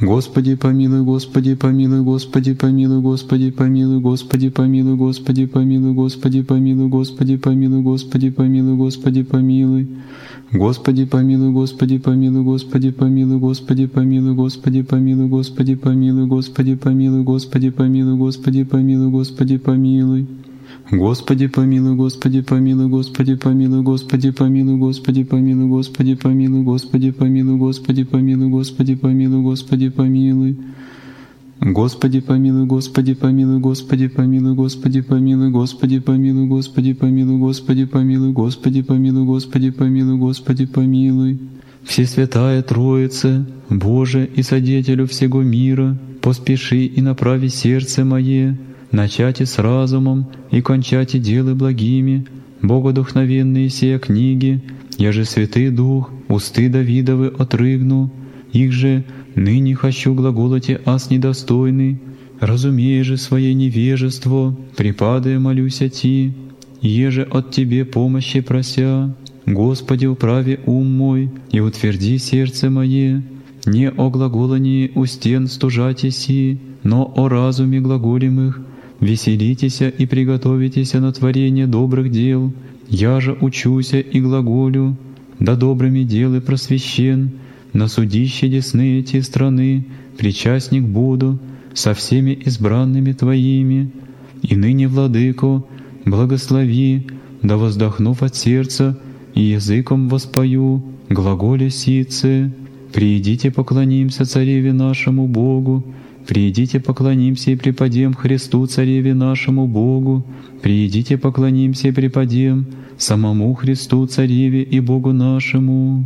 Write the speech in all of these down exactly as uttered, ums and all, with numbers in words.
Господи помилуй, Господи помилуй, Господи помилуй, Господи помилуй, Господи помилуй, Господи помилуй, Господи помилуй, Господи помилуй, Господи помилуй, Господи помилуй. Господи помилуй, Господи помилуй, Господи помилуй, Господи помилуй, Господи помилуй, Господи помилуй, Господи помилуй, Господи помилуй, Господи помилуй, Господи помилуй. Господи помилуй, Господи помилуй, Господи помилуй, Господи помилуй, Господи помилуй, Господи помилуй, Господи помилуй, Господи помилуй, Господи помилуй, Господи помилуй. Господи помилуй, Господи помилуй, Господи помилуй, Господи помилуй, Господи помилуй, Господи помилуй, Господи помилуй, Господи помилуй, Господи помилуй, Господи помилуй. Всесвятая Троица, Боже и Содетелю всего мира, поспеши и направи сердце мое, начати с разумом и кончати делы благими, богодухновенные сия книги, я же Святый Дух, усты Давидовы отрыгну, их же ныне хочу глаголоте аз недостойный, разумея же свое невежество, припадая молюся Ти, еже от Тебе помощи прося. Господи, управи ум мой и утверди сердце мое, не о глаголании у стен стужати си, но о разуме глаголем их. Веселитеся и приготовитеся на творение добрых дел, я же учуся и глаголю, да добрыми делы просвещен, на судище десны эти страны, причастник буду со всеми избранными Твоими. И ныне, Владыко, благослови, да воздохнув от сердца и языком воспою, глаголе сице, приидите поклонимся Цареве нашему Богу, приидите поклонимся и преподем Христу Цареве нашему Богу, приидите поклонимся и преподем самому Христу Цареве и Богу нашему.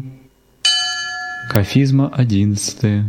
Кафизма одиннадцатая.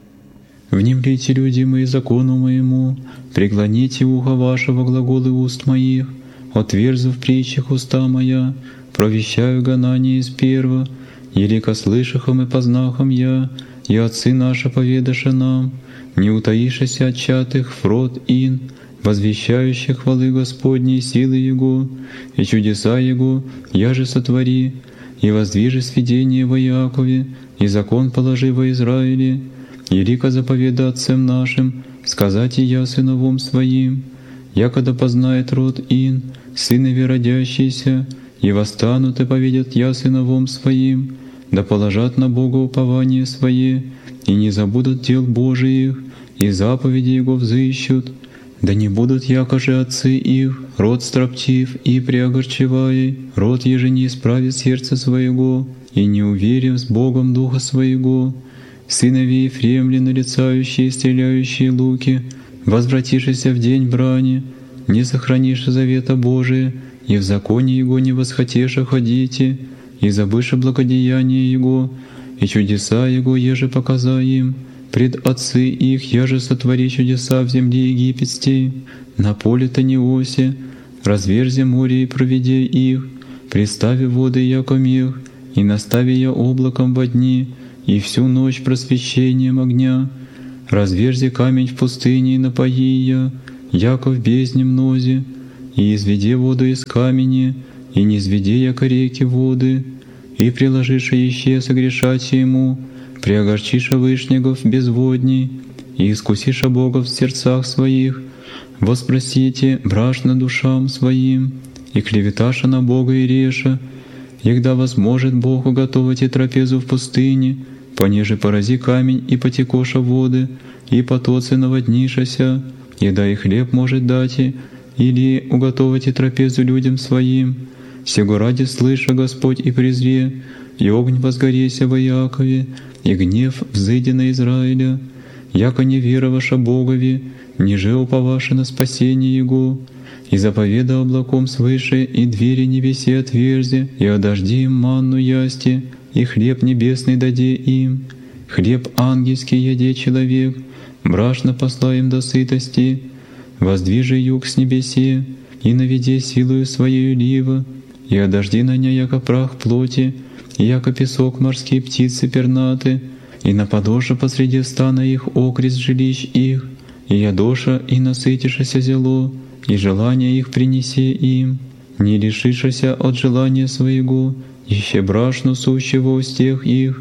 Внемлите, люди мои, закону моему, преклоните ухо вашего глаголы уст моих, отверзу в притчах уста моя, провещаю гонание из перва, елико слышахом и познахом я, и отцы наши поведаше нам, не утаишься от чатых фрод ин, возвещающих хвалы Господней силы Его, и чудеса Его, я же сотвори, и воздвижи сведение во Якове, и закон положи во Израиле, и рика заповеда отцам нашим, сказать и я сыновом своим, якогда познает род ин, сынови родящиеся, и восстанут и поведят я сыновом своим, да положат на Бога упование свое, и не забудут дел Божиих, и заповеди Его взыщут, да не будут якоже отцы их, род строптив и преогорчевая, род еже не исправит сердце своего, и не уверив с Богом духа своего, сынови Ефремли, нарицающие и стреляющие луки, возвратишься в день брани, не сохранишь завета Божия, и в законе Его не восхотеша ходите, и забыше благодеяние Его, и чудеса Его еже показа им, пред отцы их я же сотвори чудеса в земле египетской, на поле Таниосе, разверзи море и проведи их, пристави воды яко мех, и настави я облаком во дни, и всю ночь просвещением огня, разверзи камень в пустыне и напои я, яко в бездне мнозе, и изведи воду из камени, и не изведи яко реки воды, и приложиша еще согрешать ему, приогорчиша вышнегов безводней, и искусиша Бога в сердцах своих, воспросите брашно душам своим, и клеветаша на Бога и реша, егда возможет Бог уготовать и трапезу в пустыне, понеже порази камень и потекоша воды, и потоцы наводнишася, еда и хлеб может дать, и, или уготовать и трапезу людям своим. Сего ради слыша Господь и презре, и огонь возгореся во Якове, и гнев взыди на Израиля, яко не вероваша Богови, ниже уповаша на спасение Его, и заповеда облаком свыше, и двери небеси отверзи, и одожди им манну ясти, и хлеб небесный даде им, хлеб ангельский яде человек, брашно посла им до сытости, воздвижи юг с небесе, и наведи силою своею лива, и одожди на ня яко прах плоти, и яко песок морские птицы пернаты, и нападоша посреди стана их окрест жилищ их, и ядоша и насытишася зело, и желания их принеси им, не лишишася от желания своего, ище брашну сущего устех их,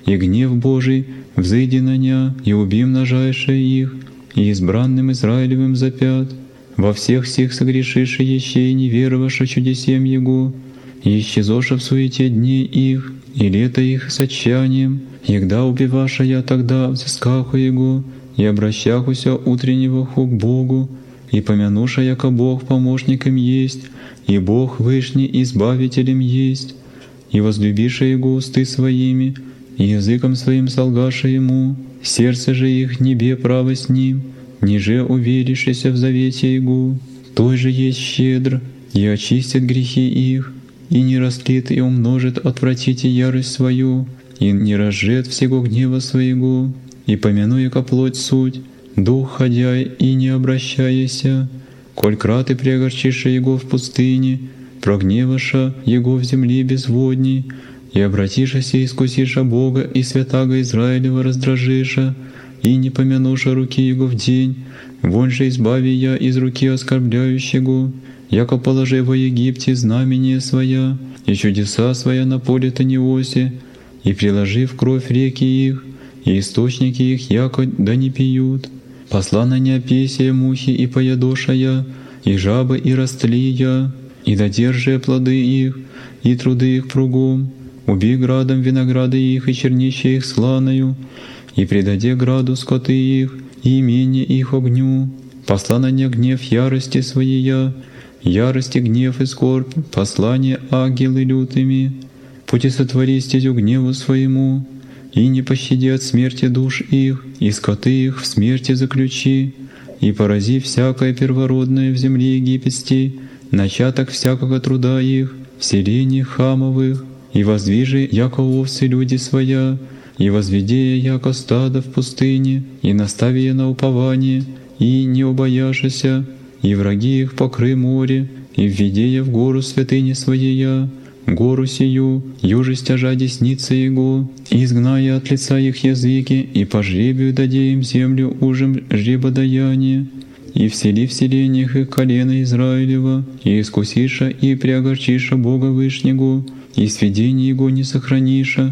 и гнев Божий взыди на ня, и уби множайше их, и избранным Израилевым запят. Во всех сих согрешиши еще и не вероваша чудесем Его, и исчезоша в суете дней их, и лето их с отчаянием, егда убиваша я тогда взыскаху Его, и обращахуся утреннего ху к Богу, и помянуша, яко Бог помощником есть, и Бог вышний избавителем есть, и возлюбиша Его усты своими, и языком своим солгаша Ему, сердце же их небе право с Ним, ниже уверившися в завете Его, той же есть щедр, и очистит грехи их, и не растлит и умножит отвратите ярость свою, и не разжет всего гнева своего, и помянуя ко плоть суть, дух ходя и не обращаяся, коль краты преогорчиша Его в пустыне, прогневаша Его в земле безводней, и обратишася и искусиша Бога и святаго Израилева раздражиша, и не помянуша руки Его в день, вон же избави я из руки оскорбляющего, яко положи во Египте знамение своя, и чудеса своя на поле Таниосе, и приложи в кровь реки их, и источники их яко да не пьют. Посла на ня песия мухи и поядоша я, и жабы и растли я, и додержи плоды их, и труды их кругом, уби градом винограды их и чернище их сланою, и предаде граду скоты их, и имение их огню. Посла на ня гнев ярости своей, ярости гнев и скорбь, послание ангелы лютыми. Пути сотвори стезю гневу своему, и не пощади от смерти душ их, и скоты их в смерти заключи, и порази всякое первородное в земле египетской, начаток всякого труда их, в селениях хамовых, и воздвижи, яко овцы люди своя, и возведи яко стадо в пустыне, и настави на упование, и не убояшися, и враги их покры море, и введи в гору святыни своея, гору сию, юже стяжа десница Его, и изгная от лица их языки, и по жребию даде им землю ужем жребодаяние, и всели в селениях их колено Израилева, и искусиша и преогорчиша Бога Вышнего, и сведение Его не сохраниша,